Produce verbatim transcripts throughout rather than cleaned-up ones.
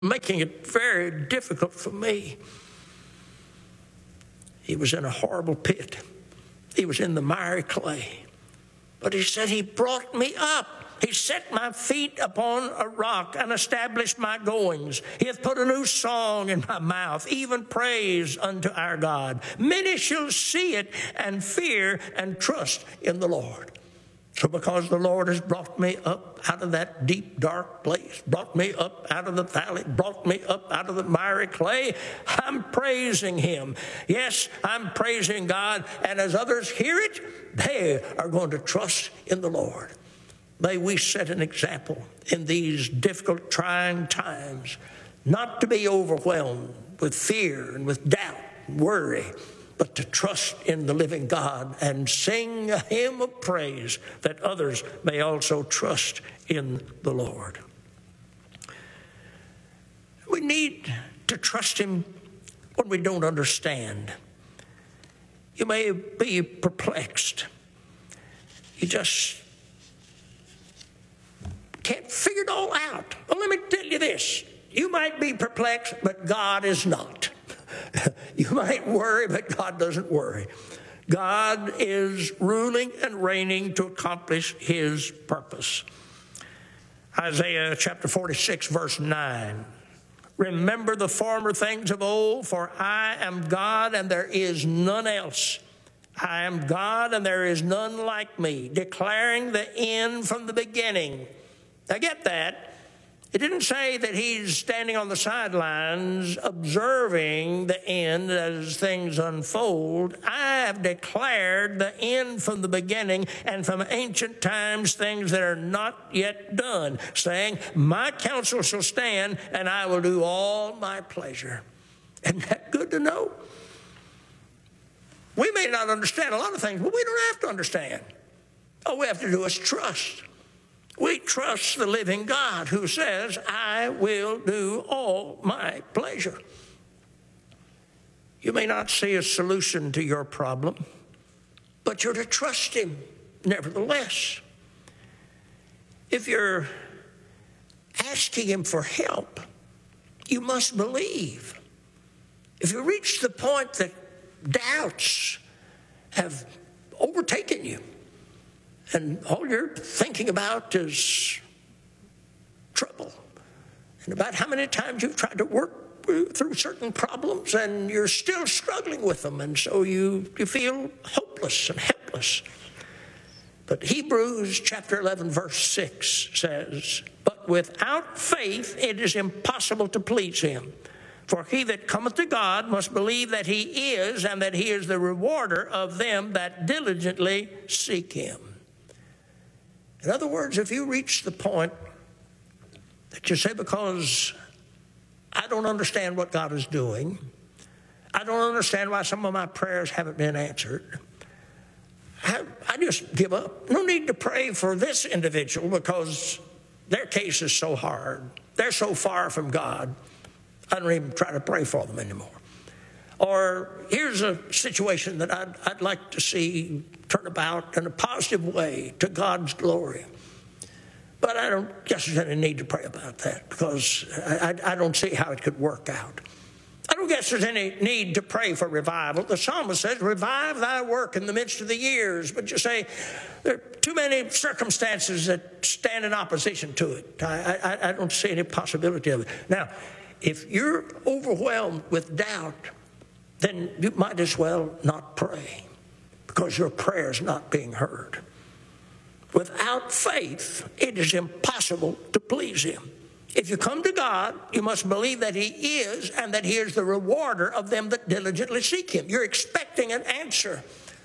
making it very difficult for me. He was in a horrible pit. He was in the miry clay. But he said, he brought me up. He set my feet upon a rock and established my goings. He hath put a new song in my mouth, even praise unto our God. Many shall see it and fear and trust in the Lord. So because the Lord has brought me up out of that deep, dark place, brought me up out of the valley, brought me up out of the miry clay, I'm praising him. Yes, I'm praising God. And as others hear it, they are going to trust in the Lord. May we set an example in these difficult, trying times, not to be overwhelmed with fear and with doubt and worry, but to trust in the living God and sing a hymn of praise that others may also trust in the Lord. We need to trust him when we don't understand. You may be perplexed. You just can't figure it all out. Well, let me tell you this. You might be perplexed, but God is not. You might worry, but God doesn't worry. God is ruling and reigning to accomplish his purpose. Isaiah chapter forty-six, verse nine. Remember the former things of old, for I am God and there is none else. I am God and there is none like me, declaring the end from the beginning. Now get that. It didn't say that he's standing on the sidelines observing the end as things unfold. I have declared the end from the beginning and from ancient times things that are not yet done, saying, my counsel shall stand and I will do all my pleasure. Isn't that good to know? We may not understand a lot of things, but we don't have to understand. All we have to do is trust. We trust the living God who says, I will do all my pleasure. You may not see a solution to your problem, but you're to trust him nevertheless. If you're asking him for help, you must believe. If you reach the point that doubts have overtaken you, and all you're thinking about is trouble, and about how many times you've tried to work through certain problems and you're still struggling with them, and so you, you feel hopeless and helpless. But Hebrews chapter eleven, verse six says, but without faith it is impossible to please him. For he that cometh to God must believe that he is, and that he is the rewarder of them that diligently seek him. In other words, if you reach the point that you say, because I don't understand what God is doing, I don't understand why some of my prayers haven't been answered, I, I just give up. No need to pray for this individual because their case is so hard. They're so far from God. I don't even try to pray for them anymore. Or here's a situation that I'd, I'd like to see turn about in a positive way to God's glory. But I don't guess there's any need to pray about that because I, I, I don't see how it could work out. I don't guess there's any need to pray for revival. The psalmist says, revive thy work in the midst of the years. But you say, there are too many circumstances that stand in opposition to it. I, I, I don't see any possibility of it. Now, if you're overwhelmed with doubt, then you might as well not pray because your prayer is not being heard. Without faith, it is impossible to please him. If you come to God, you must believe that he is and that he is the rewarder of them that diligently seek him. You're expecting an answer.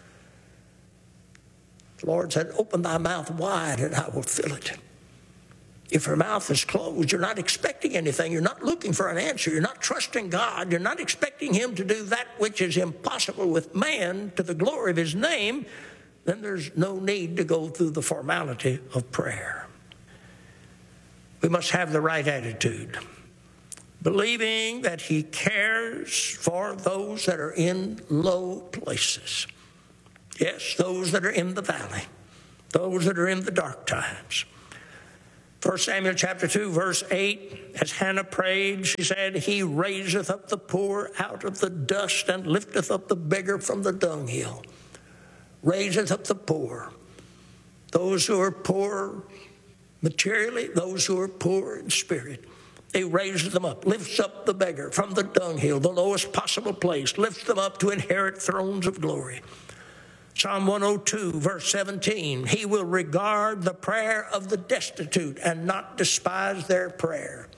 The Lord said, open thy mouth wide and I will fill it. If your mouth is closed, you're not expecting anything. You're not looking for an answer. You're not trusting God. You're not expecting him to do that which is impossible with man to the glory of his name. Then there's no need to go through the formality of prayer. We must have the right attitude, believing that he cares for those that are in low places. Yes, those that are in the valley, those that are in the dark times. First Samuel chapter two, verse eight, as Hannah prayed, she said, he raiseth up the poor out of the dust and lifteth up the beggar from the dunghill. Raiseth up the poor. Those who are poor materially, those who are poor in spirit. He raises them up, lifts up the beggar from the dunghill, the lowest possible place, lifts them up to inherit thrones of glory. Psalm one oh two, verse seventeen, he will regard the prayer of the destitute and not despise their prayer.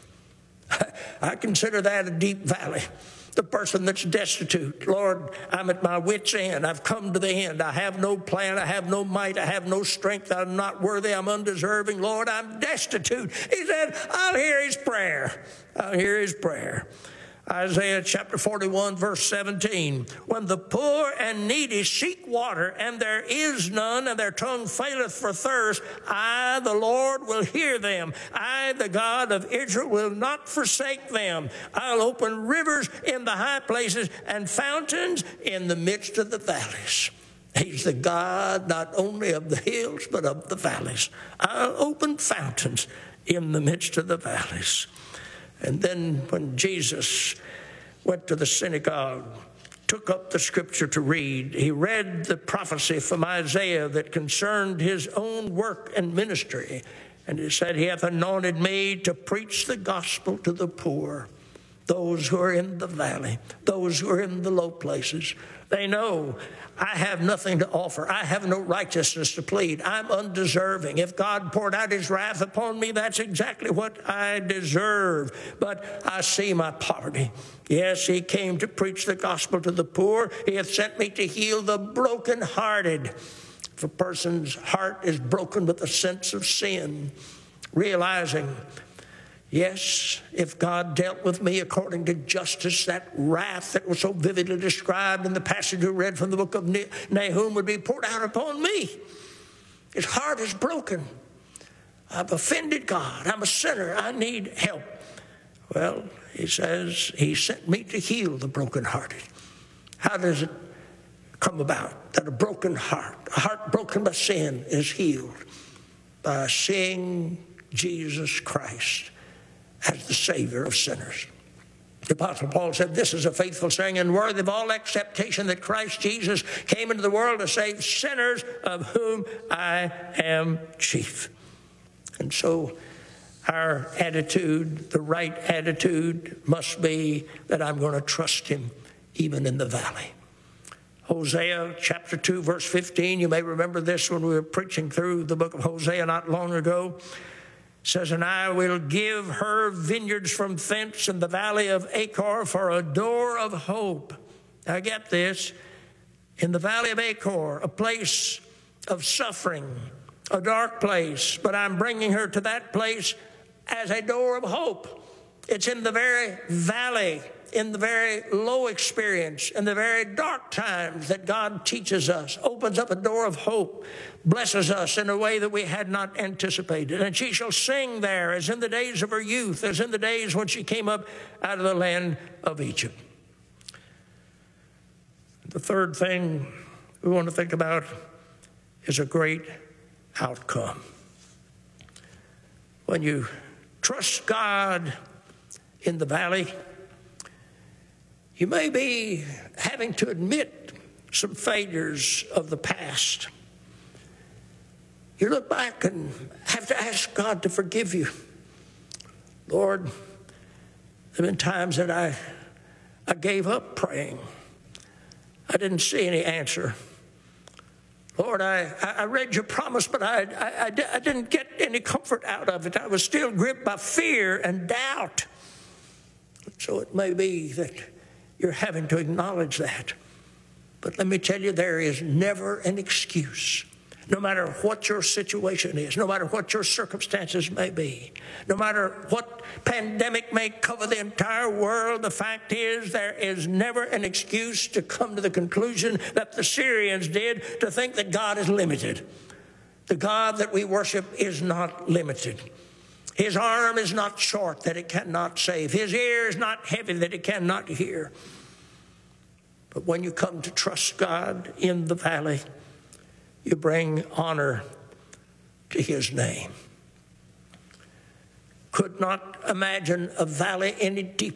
I consider that a deep valley. The person that's destitute, Lord, I'm at my wit's end. I've come to the end. I have no plan. I have no might. I have no strength. I'm not worthy. I'm undeserving. Lord, I'm destitute. He said, I'll hear his prayer. I'll hear his prayer. Isaiah chapter forty-one, verse seventeen, when the poor and needy seek water, and there is none, and their tongue faileth for thirst, I, the Lord, will hear them. I, the God of Israel, will not forsake them. I'll open rivers in the high places and fountains in the midst of the valleys. He's the God not only of the hills, but of the valleys. I'll open fountains in the midst of the valleys. And then when Jesus went to the synagogue, took up the scripture to read, he read the prophecy from Isaiah that concerned his own work and ministry. And he said, he hath anointed me to preach the gospel to the poor, those who are in the valley, those who are in the low places. They know I have nothing to offer. I have no righteousness to plead. I'm undeserving. If God poured out his wrath upon me, that's exactly what I deserve. But I see my poverty. Yes, he came to preach the gospel to the poor. He hath sent me to heal the brokenhearted. If a person's heart is broken with a sense of sin, realizing, yes, if God dealt with me according to justice, that wrath that was so vividly described in the passage we read from the book of Nahum would be poured out upon me. His heart is broken. I've offended God. I'm a sinner. I need help. Well, he says, he sent me to heal the brokenhearted. How does it come about that a broken heart, a heart broken by sin, is healed? By seeing Jesus Christ as the Savior of sinners. The Apostle Paul said, this is a faithful saying and worthy of all acceptation, that Christ Jesus came into the world to save sinners, of whom I am chief. And so our attitude, the right attitude, must be that I'm going to trust him even in the valley. Hosea chapter two, verse fifteen, you may remember this when we were preaching through the book of Hosea not long ago. Says, and I will give her vineyards from thence in the valley of Achor for a door of hope. Now get this, in the valley of Achor, a place of suffering, a dark place, but I'm bringing her to that place as a door of hope. It's in the very valley, in the very low experience, in the very dark times that God teaches us, opens up a door of hope, blesses us in a way that we had not anticipated. And she shall sing there as in the days of her youth, as in the days when she came up out of the land of Egypt. The third thing we want to think about is a great outcome. When you trust God in the valley, you may be having to admit some failures of the past. You look back and have to ask God to forgive you. Lord, there have been times that I, I gave up praying. I didn't see any answer. Lord, I, I read your promise, but I, I, I didn't get any comfort out of it. I was still gripped by fear and doubt. So it may be that you're having to acknowledge that. But let me tell you, there is never an excuse. No matter what your situation is, no matter what your circumstances may be, no matter what pandemic may cover the entire world, the fact is there is never an excuse to come to the conclusion that the Syrians did, to think that God is limited. The God that we worship is not limited. His arm is not short that it cannot save. His ear is not heavy that it cannot hear. But when you come to trust God in the valley, you bring honor to his name. could not imagine a valley any deeper